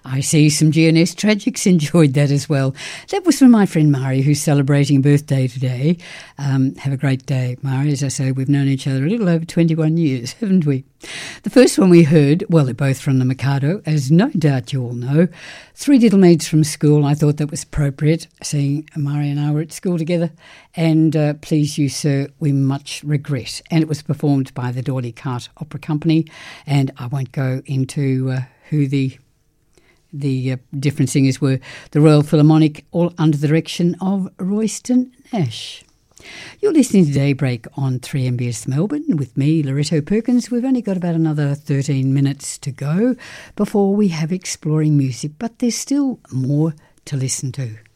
I see some GNS Tragics enjoyed that as well. That was from my friend Mari, who's celebrating a birthday today. Have a great day, Mari. As I say, we've known each other a little over 21 years, haven't we? The first one we heard, well, they're both from the Mikado, as no doubt you all know. Three Little Maids from School. I thought that was appropriate, seeing Mari and I were at school together. And Please You, Sir, We Much Regret. And it was performed by the Dawley Cart Opera Company. And I won't go into who the different singers were. The Royal Philharmonic, all under the direction of Royston Nash. You're listening to Daybreak on 3MBS Melbourne with me, Loretto Perkins. We've only got about another 13 minutes to go before we have Exploring Music, but there's still more to listen to.